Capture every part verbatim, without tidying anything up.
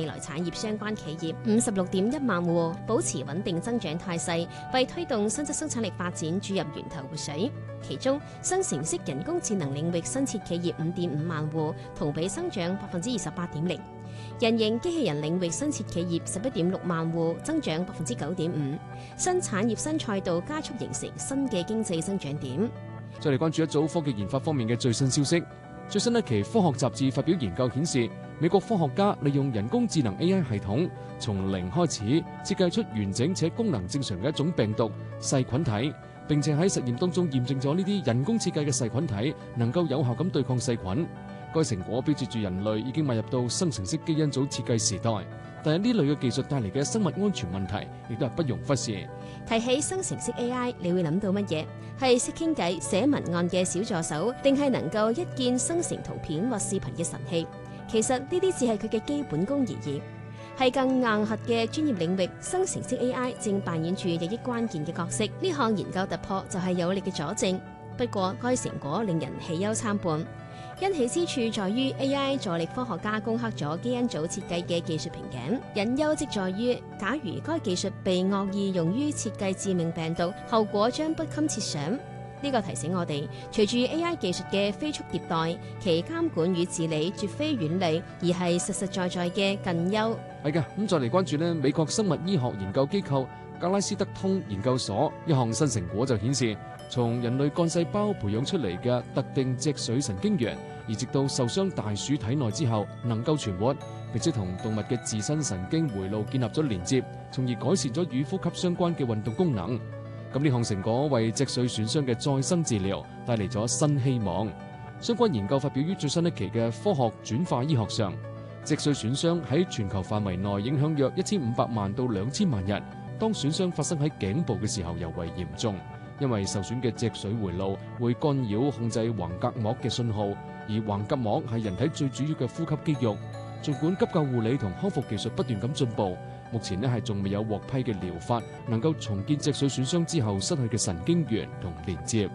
未來產業相關企業五十六點一萬戶，保持穩定增長態勢，為推動新質生產力發展注入源頭活水。其中，生成式人工智能領域新設企業五點五萬戶，同比增長百分之二十八點零。人形機器人領域新設企業十一點六萬戶，增長百分之九點五。新產業新賽道加速形成新嘅經濟增長點。 再嚟關注一組科技研發方面嘅最新消息。最新一期科學雜誌發表研究顯示，美國科學家利用人工智能 A I 系統，從零開始設計出完整且功能正常嘅一種病毒細菌體，並且喺實驗當中驗證咗呢啲人工設計嘅細菌體能夠有效咁對抗細菌。該成果標誌住人類已經邁入到生成式基因組設計時代，但係呢類嘅技術帶嚟嘅生物安全問題，亦都係不容忽視。 提起生成式 A I， 你會諗到乜嘢？係識傾偈、寫文案嘅小助手，定係能夠一鍵生成圖片或視頻嘅神器？其實呢啲只係佢嘅基本功而已。係更硬核嘅專業領域，生成式 A I 正扮演住日益關鍵嘅角色。呢項研究突破就係有力嘅佐證。不過，該成果令人喜憂參半。欣喜之處在於 A I 助力科學家攻克咗基因組設計嘅技術瓶頸，隱憂即在於，假如該技術被惡意用於設計致命病毒，後果將不堪設想。呢個提醒我哋，隨住 A I 技術嘅飛速迭代，其監管與治理絕非遠離，而係實實在在嘅近憂。 係嘅，咁再嚟關注呢美國生物醫學研究機構格拉斯德通研究所一項新成果就顯示，從人類幹細胞培養出嚟嘅特定脊髓神經元，移植到受傷大鼠體內之後，能夠存活，並且同動物嘅自身神經回路建立咗連接，從而改善咗與呼吸相關嘅運動功能。咁呢項成果為脊髓損傷嘅再生治療帶嚟咗新希望。相關研究發表於最新一期嘅《科學轉化醫學》上。脊髓損傷喺全球範圍內影響約一千五百萬到兩千萬人。當損傷發生喺頸部嘅時候尤為嚴重，因為受損嘅脊髓回路會干擾控制橫膈膜嘅信號，而橫膈膜係人體最主要嘅呼吸肌肉。儘管急救護理同康復技術不斷咁進步，目前呢係仲未有獲批嘅療法能夠重建脊髓損傷之後失去嘅神經元同連接。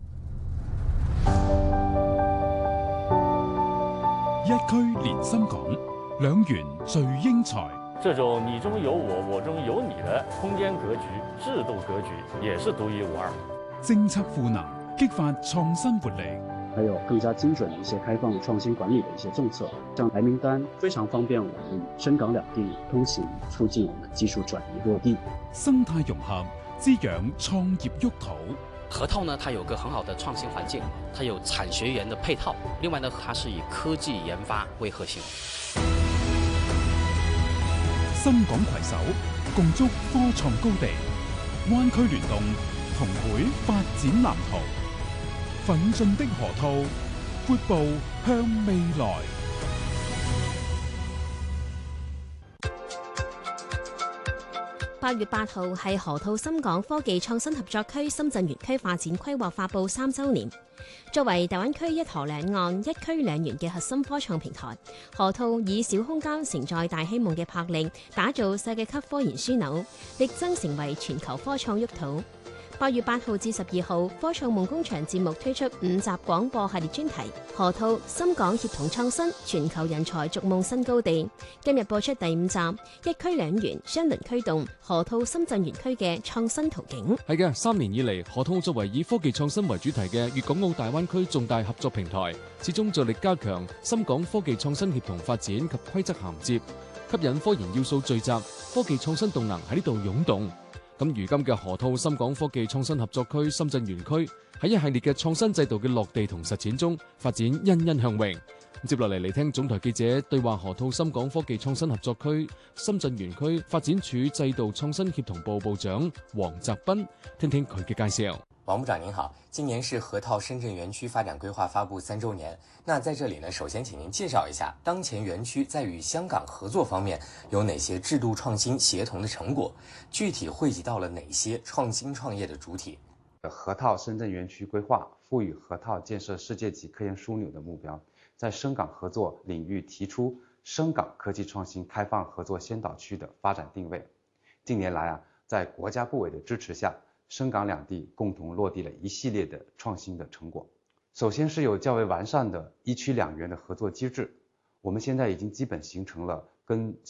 一區連心港，兩元聚英才。 這種你中有我，我中有你的空間格局、制度格局，也是獨一無二。 政策賦能，激發創新活力。 還有更加精準的一些開放創新管理的一些政策，像白名單非常方便我們深港兩地通行，促進我們技術轉移落地。 生態融合，滋養創業沃土。 核桃呢，它有個很好的創新環境，它有產學研的配套。另外呢，它是以科技研發為核心。 深港攜手，共築科創高地，灣區聯動，同繪發展藍圖。奮進的河套，闊步向未來。 八月八號係河套深港科技創新合作區深圳園區發展規劃發布三週年。作為大灣區一河兩岸、一區兩園嘅核心科創平台，河套以小空間承載大希望嘅魄力，打造世界級科研樞紐，力爭成為全球科創沃土。八月八號至十二號，科創夢工場節目推出五集廣播系列專題，河套深港協同創新，全球人才逐夢新高地。今日播出第五集，一區兩園雙輪驅動河套深圳園區嘅創新途徑。 係嘅，三年以嚟，河套作為以科技創新為主題嘅粵港澳大灣區重大合作平台，始終着力加強深港科技創新協同發展及規則銜接，吸引科研要素聚集，科技創新動能喺呢度湧動。咁如今嘅河套深港科技創新合作區深圳園區喺一系列嘅創新制度嘅落地同實踐中發展欣欣向榮。接落嚟嚟聽總台記者對話河套深港科技創新合作區深圳園區發展處制度創新協同部部長黃澤斌，聽聽佢嘅介紹。 王部長您好，今年是河套深圳園區發展規劃發布三週年。那在這裡呢，首先請您介紹一下當前園區在與香港合作方面有哪些制度創新協同的成果，具體匯集到了哪些創新創業的主體。 河套深圳園區規劃賦予河套建設世界級科研樞紐的目標，在深港合作領域提出深港科技創新開放合作先導區的發展定位。近年來啊，在國家部委的支持下，深港兩地共同落地了一系列的創新的成果。首先是有較為完善的一區兩園的合作機制，我們現在已經基本形成了跟